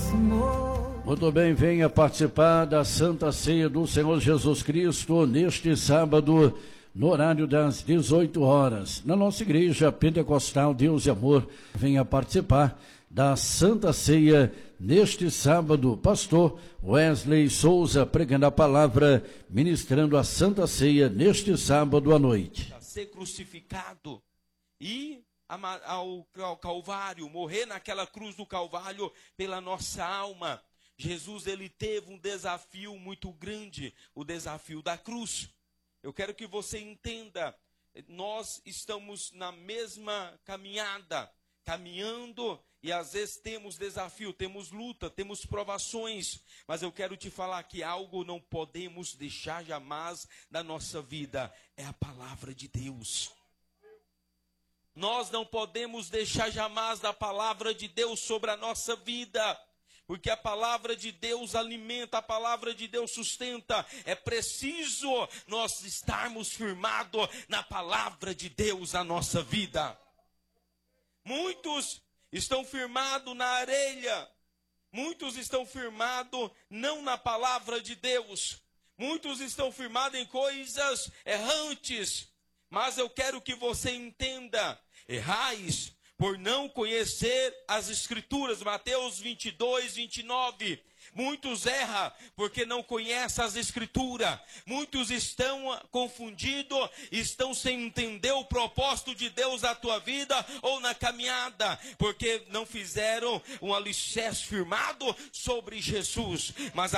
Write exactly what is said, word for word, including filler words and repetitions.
Muito bem, venha participar da Santa Ceia do Senhor Jesus Cristo neste sábado, no horário das dezoito horas, na nossa igreja pentecostal Deus e Amor. Venha participar da Santa Ceia neste sábado. Pastor Wesley Souza pregando a palavra, ministrando a Santa Ceia neste sábado à noite. A ser crucificado e ao, ao Calvário, morrer naquela cruz do Calvário pela nossa alma. Jesus, ele teve um desafio muito grande, o desafio da cruz. Eu quero que você entenda, nós estamos na mesma caminhada, caminhando, e às vezes temos desafio, temos luta, temos provações, mas eu quero te falar que algo não podemos deixar jamais da nossa vida, é a palavra de Deus. Nós não podemos deixar jamais da palavra de Deus sobre a nossa vida, porque a palavra de Deus alimenta, a palavra de Deus sustenta. É preciso nós estarmos firmados na palavra de Deus na nossa vida. Muitos estão firmados na areia, muitos estão firmados não na palavra de Deus, muitos estão firmados em coisas errantes, mas eu quero que você entenda, errais por não conhecer as Escrituras. Mateus vinte e dois, vinte e nove. Muitos erram porque não conhecem as Escrituras. Muitos estão confundidos, estão sem entender o propósito de Deus na tua vida ou na caminhada, porque não fizeram um alicerce firmado sobre Jesus. Mas a